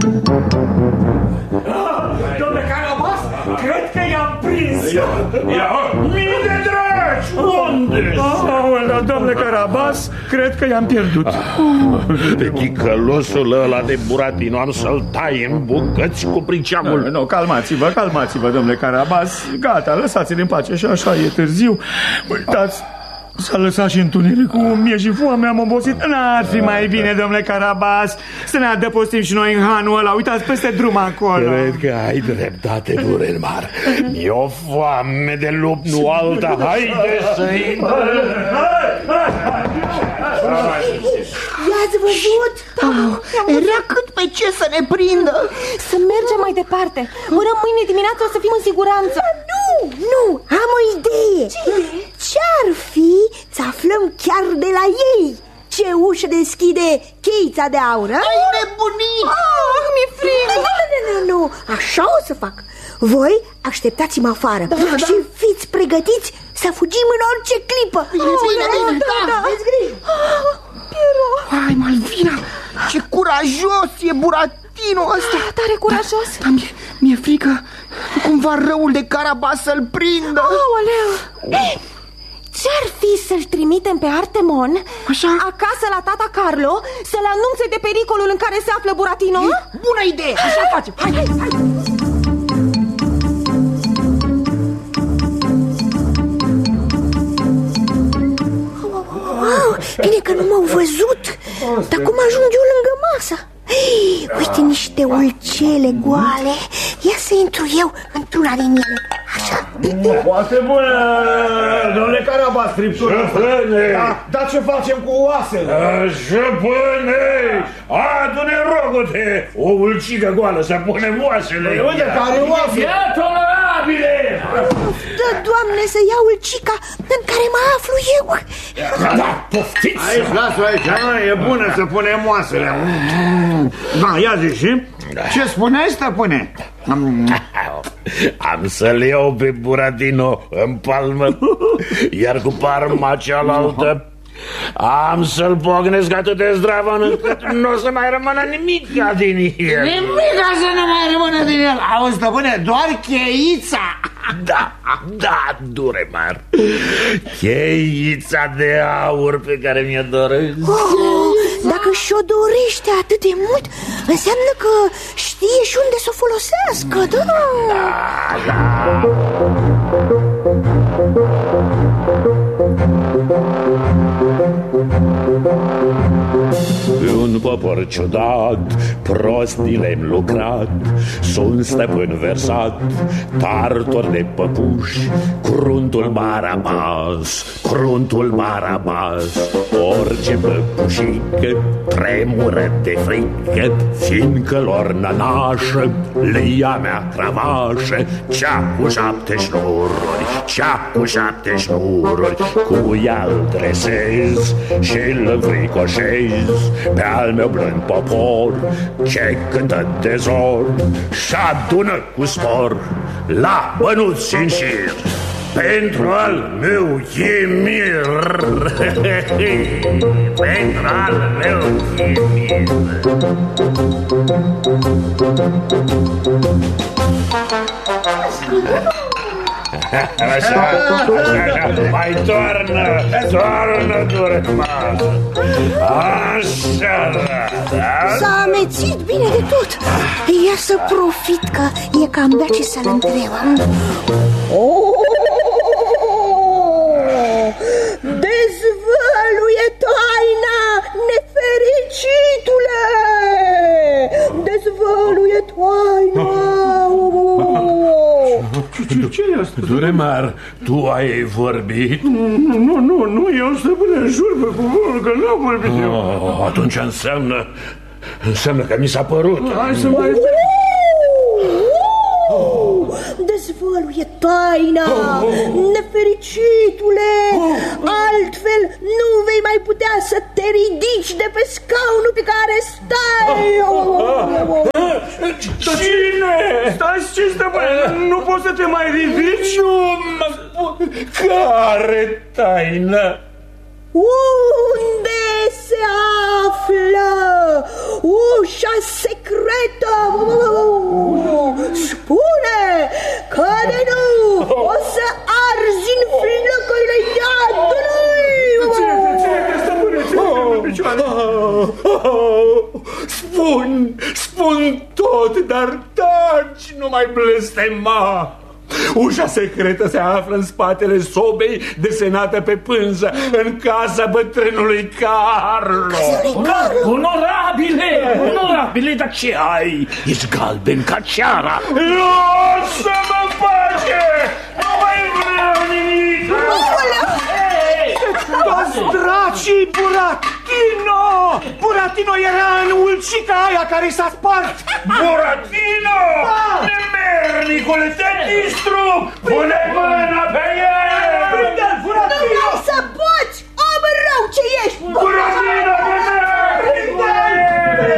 Domnule Carabas, cred că i-am prins. Mii de dragi, unde? Domnule Carabas, cred că i-am pierdut. Pe ticălosul ăla de Buratino am să-l tai în bucăți cu priceamul. Nu, calmați-vă, domnule Carabas. Gata, lăsați-l în pace și așa e târziu. Uitați, s-a lăsat și întunericul, mie și foame, am obosit. N-ar fi mai bine, domnule Carabas, să ne adăpostim și noi în hanul ăla. Uitați peste drum acolo. Cred că ai dreptate, Duremar. E o foame de lup, nu alta. Haide să-i... I-ați văzut? Era cât pe ce să ne prindă. Să mergem mai departe. Până mâine dimineață o să fim în siguranță. Nu, am o idee. Ce-ar fi să aflăm chiar de la ei ce ușă deschide cheița de aur? Ai nebunit! Mi-e frică. Nu, așa o să fac. Voi așteptați-mă afară și fiți pregătiți să fugim în orice clipă. Bine, aveți grijă. Hai, Malvina, ce curajos e Buratino ăsta. Tare curajos. Dar mi-e frică cumva răul de Carabas să-l prindă. Aoleu. Ce-ar fi să-l trimitem pe Artemon acasă la tata Carlo să-l anunțe de pericolul în care se află Buratino? Bună idee, așa facem. Hai. Bine că nu m-au văzut. Dar cum ajung eu lângă masă? Uite niște ulcele goale. Ia să intru eu într-una din ele. Așa. Foarte bună, domnule Carabas, friptură. Șăpâne! Dar ce facem cu oasele? Șăpâne! Adu-ne, rogute, o ulcică goală să punem oasele. Uite, care oase? E tolerabile! Dă, Doamne, să iau ulcica în care mă aflu eu. Da, poftiți! Aici, lasă-o aici, e bună să punem oasele. Da, ia zi și? Ce spuneai, stăpâne? Am să-l iau pe Buratino în palmă, iar cu palma cealaltă am să-l pognesc atât de zdravă încât nu o să mai rămână nimica din el. Nimica să nu mai rămână din el. Auzi, stăpâne, doar cheița. Da, Duremar, cheița de aur pe care mi-o doresc. Dacă și-o dorește atât de mult, înseamnă că știe și unde să o folosească, da? Un popor ciudat, prostile-mi lucrat, sunt stăpân versat, tartor de păpuși, cruntul Barabas, orice păpușică tremură de frică, fiindcă lor nănașă le ia mea cravașă, cea cu 7 șnururi, cu ea îl dresez și îl înfricoșez pe al meu blând popor, ce cântă de zor și adună cu spor la bănuți în șir pentru al meu chimir. Pentru al meu chimir. Așa, mai toarnă, Duremar. Așa, da. S-a amețit bine de tot. Ia să profit că e cam bea ce să-l întreb. Dezvăluie taina, nefericitule! Dezvăluie taina! Ce e asta? Duremar, tu ai vorbit? Nu, eu stăpâne, jur pe cuvântul că n-am vorbit eu. Atunci înseamnă că mi s-a părut. Hai să mai... Dezvăluie taina, nefericitule! Altfel nu vei mai putea să te ridici de pe scaunul pe care stai! Cine? Stai, ce stăpâne? Nu poți să te mai ridici? Care taină? Unde se află ușa secretă. Spune că de nu o să arzi în flăcările iadului. Spun tot, dar taci, nu mai blestema. Ușa secretă se află în spatele sobei desenată pe pânză, în casa bătrânului Carlo. Onorabile, dar ce ai? Ești galben ca ceara. Lasă-mă în pace! Nu mai vreau nimic! Toți dracii, Buratino era în ulcica aia care s-a spart. Buratino! Nemernicule, te distrug! Pune mâna pe el! Nu vreau să poți, om rău ce ești.